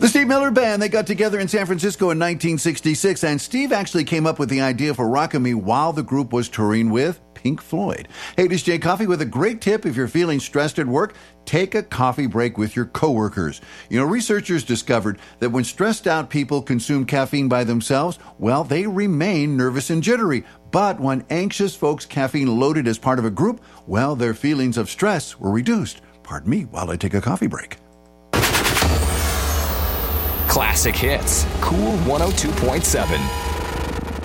The Steve Miller Band, they got together in San Francisco in 1966, and Steve actually came up with the idea for Rockin' Me while the group was touring with Pink Floyd. Hey, this is Jay Coffee with a great tip if you're feeling stressed at work. Take a coffee break with your coworkers. You know, researchers discovered that when stressed out people consume caffeine by themselves, well, they remain nervous and jittery. But when anxious folks caffeine loaded as part of a group, well, their feelings of stress were reduced. Pardon me while I take a coffee break. Classic hits. Cool 102.7.